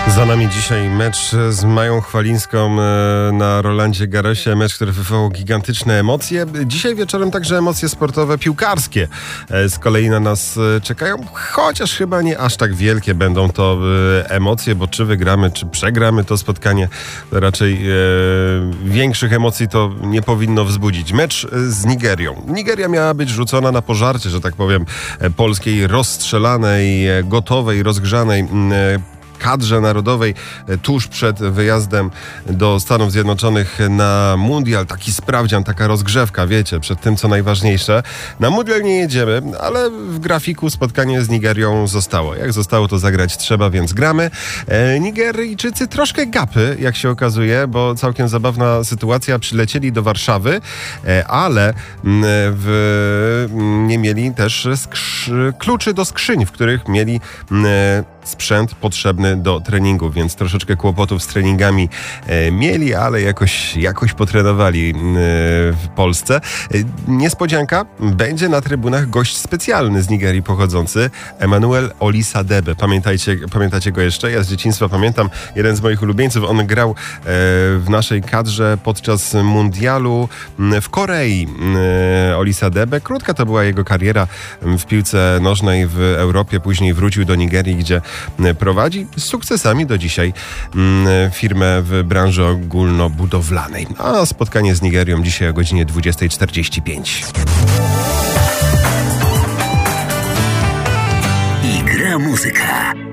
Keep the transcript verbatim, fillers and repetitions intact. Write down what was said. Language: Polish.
Za nami dzisiaj mecz z Mają Chwalińską na Rolandzie Garrosie. Mecz, który wywołał gigantyczne emocje. Dzisiaj wieczorem także emocje sportowe, piłkarskie z kolei na nas czekają. Chociaż chyba nie aż tak wielkie będą to emocje, bo czy wygramy, czy przegramy to spotkanie, raczej e, większych emocji to nie powinno wzbudzić. Mecz z Nigerią. Nigeria miała być rzucona na pożarcie, że tak powiem, polskiej rozstrzelanej, gotowej, rozgrzanej e, kadrze narodowej tuż przed wyjazdem do Stanów Zjednoczonych na mundial. Taki sprawdzian, taka rozgrzewka, wiecie, przed tym co najważniejsze. Na mundial nie jedziemy, ale w grafiku spotkanie z Nigerią zostało. Jak zostało, to zagrać trzeba, więc gramy. E, Nigeryjczycy troszkę gapy, jak się okazuje, bo całkiem zabawna sytuacja. Przylecieli do Warszawy, e, ale m, w, m, nie mieli też skrzy- kluczy do skrzyń, w których mieli m, sprzęt potrzebny do treningu, więc troszeczkę kłopotów z treningami e, mieli, ale jakoś, jakoś potrenowali e, w Polsce. E, niespodzianka, będzie na trybunach gość specjalny z Nigerii pochodzący, Emmanuel Olisadebe. Pamiętajcie, pamiętacie go jeszcze? Ja z dzieciństwa pamiętam, jeden z moich ulubieńców. On grał e, w naszej kadrze podczas mundialu w Korei. E, Olisadebe. Krótka to była jego kariera w piłce nożnej w Europie. Później wrócił do Nigerii, gdzie prowadzi z sukcesami do dzisiaj firmę w branży ogólnobudowlanej. A spotkanie z Nigerią dzisiaj o godzinie dwudziesta czterdzieści pięć. I gra muzyka.